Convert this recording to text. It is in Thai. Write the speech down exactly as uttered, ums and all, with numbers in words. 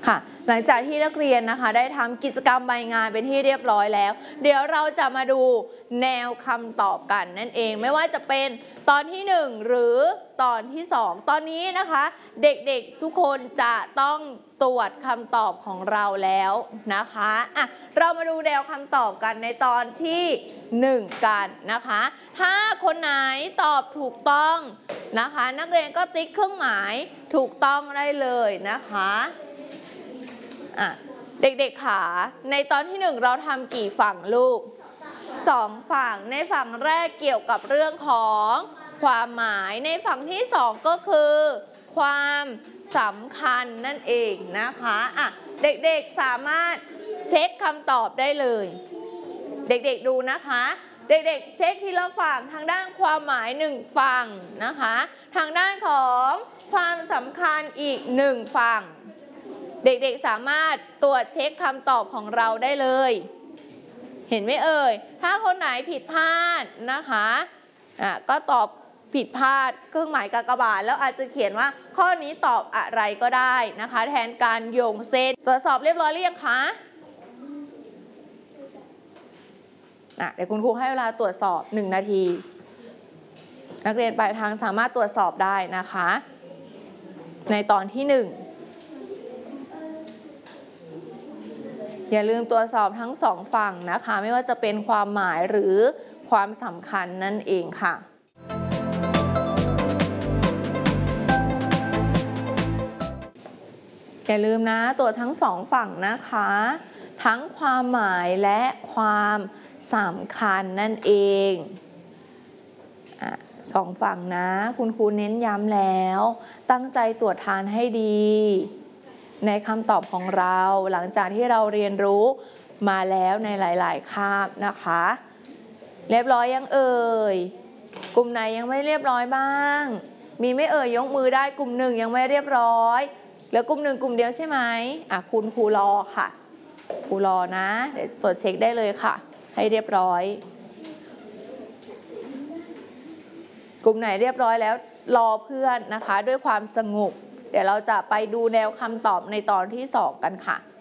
ค่ะหลังจากที่นักเรียนนะคะได้ทำกิจกรรมใบงานเป็นที่เรียบร้อยแล้วเดี๋ยวเราจะมาดูแนวคำตอบกันนั่นเองไม่ว่าจะเป็นตอนที่หนึ่งหรือตอนที่สองตอนนี้นะคะเด็กๆทุกคนจะต้องตรวจคำตอบของเราแล้วนะคะอ่ะเรามาดูแนวคำตอบกันในตอนที่หนึ่งกันนะคะถ้าคนไหนตอบถูกต้องนะคะนักเรียนก็ติ๊กเครื่องหมายถูกต้องได้เลยนะคะอ่ะเด็กๆขาในตอนที่หนึ่งเราทำกี่ฝั่งลูกสองฝั่งในฝั่งแรกเกี่ยวกับเรื่องของความหมายในฝั่งที่สองก็คือความสำคัญนั่นเองนะคะอ่ะเด็กๆสามารถเช็คคำตอบได้เลยเด็กๆดูนะคะเด็กๆเช็คทีละฝั่งทางด้านความหมายหนึ่งฝั่งนะคะทางด้านของความสำคัญอีกหนึ่งฝั่งเด็กๆสามารถตรวจเช็คคำตอบของเราได้เลยเห็นไหมเอ่ยถ้าคนไหนผิดพลาดนะคะอ่ะก็ตอบผิดพลาดเครื่องหมายกากบาทแล้วอาจจะเขียนว่าข้อนี้ตอบอะไรก็ได้นะคะแทนการโยงเส้นตรวจสอบเรียบร้อยหรือยังคะอ่ะเดี๋ยวคุณครูให้เวลาตรวจสอบหนึ่งนาทีนักเรียนปลายทางสามารถตรวจสอบได้นะคะในตอนที่หนึ่งอย่าลืมตรวจสอบทั้งสองฝั่งนะคะไม่ว่าจะเป็นความหมายหรือความสำคัญนั่นเองค่ะอย่าลืมนะตรวจทั้งสองฝั่งนะคะทั้งความหมายและความสำคัญนั่นเองอ่ะสองฝั่งนะคุณครูเน้นย้ำแล้วตั้งใจตรวจทานให้ดีในคำตอบของเราหลังจากที่เราเรียนรู้มาแล้วในหลายๆคาบนะคะเรียบร้อยยังเอ่ยกลุ่มไหนยังไม่เรียบร้อยบ้างมีไม่เอ่ยยกมือได้กลุ่มหนึ่งยังไม่เรียบร้อยเหลือกลุ่มหนึ่งกลุ่มเดียวใช่ไหมอ่ะคุณครูรอค่ะครูรอนะเดี๋ยวตรวจเช็คได้เลยค่ะให้เรียบร้อยกลุ่มไหนเรียบร้อยแล้วรอเพื่อนนะคะด้วยความสงบเดี๋ยวเราจะไปดูแนวคำตอบในตอนที่สองกันค่ะ